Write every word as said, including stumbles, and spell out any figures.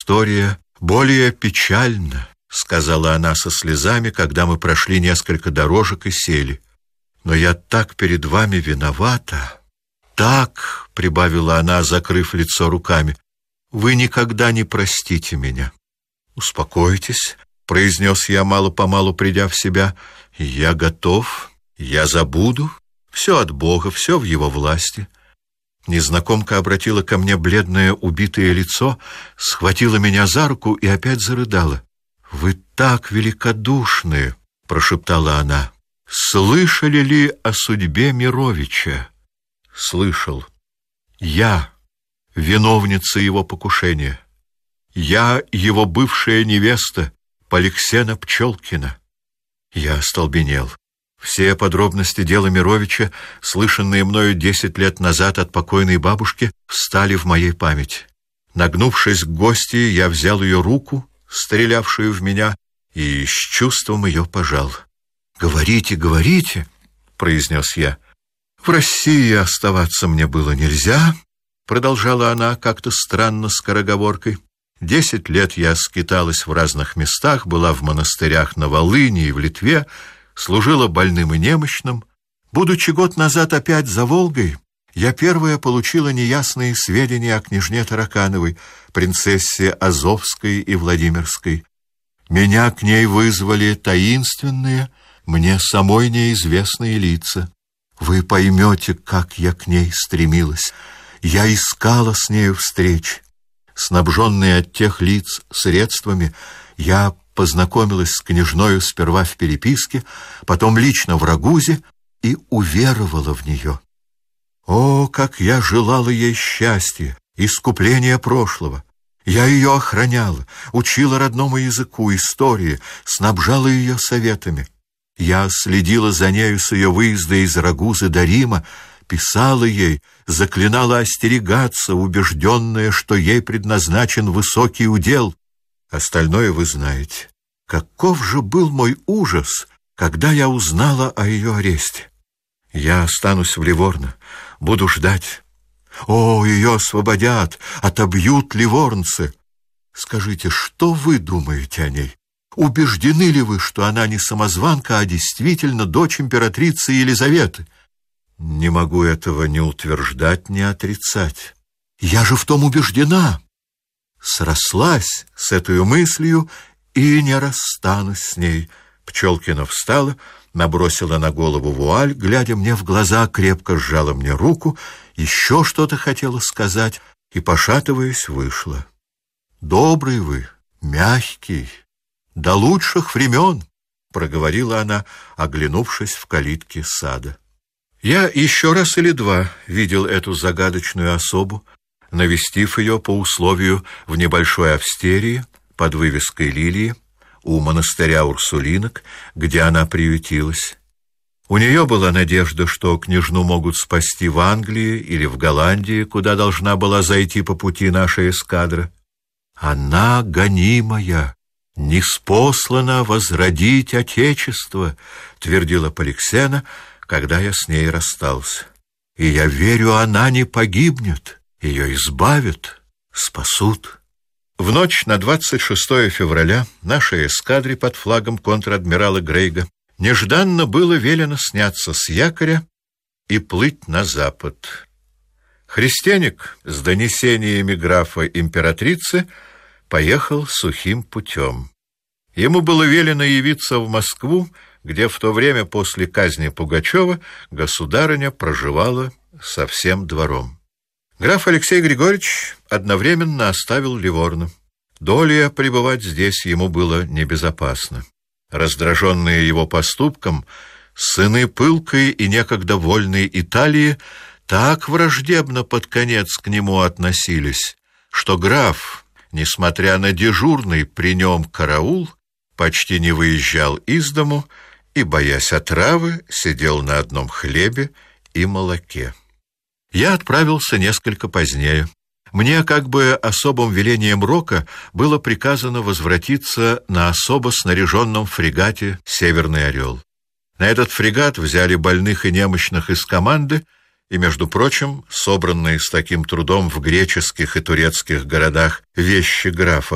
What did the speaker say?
история более печальна, — сказала она со слезами, когда мы прошли несколько дорожек и сели. Но я так перед вами виновата. Так, — прибавила она, закрыв лицо руками, — вы никогда не простите меня. Успокойтесь, — произнес я, мало-помалу придя в себя. Я готов, я забуду. Все от Бога, все в Его власти. Незнакомка обратила ко мне бледное убитое лицо, схватила меня за руку и опять зарыдала. «Вы так великодушны!» — прошептала она. «Слышали ли о судьбе Мировича?» «Слышал. Я виновница его покушения. Я его бывшая невеста Поликсена Пчелкина». Я остолбенел. Все подробности дела Мировича, слышанные мною десять лет назад от покойной бабушки, встали в моей памяти. Нагнувшись к гостье, я взял ее руку, стрелявшую в меня, и с чувством ее пожал. «Говорите, говорите», — произнес я. «В России оставаться мне было нельзя», — продолжала она как-то странно скороговоркой. «Десять лет я скиталась в разных местах, была в монастырях на Волыни и в Литве, служила больным и немощным. Будучи год назад опять за Волгой, я первая получила неясные сведения о княжне Таракановой, принцессе Азовской и Владимирской. Меня к ней вызвали таинственные, мне самой неизвестные лица. Вы поймете, как я к ней стремилась. Я искала с нею встреч. Снабженная от тех лиц средствами, я познакомилась с княжною сперва в переписке, потом лично в Рагузе и уверовала в нее. О, как я желала ей счастья, искупления прошлого! Я ее охраняла, учила родному языку, истории, снабжала ее советами. Я следила за нею с ее выезда из Рагузы до Рима, писала ей, заклинала остерегаться, убежденная, что ей предназначен высокий удел. Остальное вы знаете. Каков же был мой ужас, когда я узнала о ее аресте. Я останусь в Ливорно, буду ждать. О, ее освободят, отобьют ливорнцы. Скажите, что вы думаете о ней? Убеждены ли вы, что она не самозванка, а действительно дочь императрицы Елизаветы? Не могу этого ни утверждать, ни отрицать. Я же в том убеждена. Срослась с этой мыслью и не расстанусь с ней. Пчелкина встала, набросила на голову вуаль, глядя мне в глаза, крепко сжала мне руку, еще что-то хотела сказать и, пошатываясь, вышла. «Добрый вы, мягкий, до лучших времен», — проговорила она, оглянувшись в калитке сада. Я еще раз или два видел эту загадочную особу, навестив ее по условию в небольшой австерии под вывеской «Лилии» у монастыря Урсулинок, где она приютилась. У нее была надежда, что княжну могут спасти в Англии или в Голландии, куда должна была зайти по пути наша эскадра. Она гонимая, ниспослана возродить Отечество, твердила Поликсена, когда я с ней расстался. И я верю, она не погибнет, ее избавят, спасут. В ночь на двадцать шестое февраля нашей эскадре под флагом контр-адмирала Грейга нежданно было велено сняться с якоря и плыть на запад. Христианик с донесениями графа императрицы поехал сухим путем. Ему было велено явиться в Москву, где в то время после казни Пугачева государыня проживала со всем двором. Граф Алексей Григорьевич одновременно оставил Ливорно. Долее пребывать здесь ему было небезопасно. Раздраженные его поступком, сыны пылкой и некогда вольной Италии так враждебно под конец к нему относились, что граф, несмотря на дежурный при нем караул, почти не выезжал из дому и, боясь отравы, сидел на одном хлебе и молоке. Я отправился несколько позднее. Мне, как бы особым велением рока, было приказано возвратиться на особо снаряженном фрегате «Северный Орел». На этот фрегат взяли больных и немощных из команды, и, между прочим, собранные с таким трудом в греческих и турецких городах вещи графа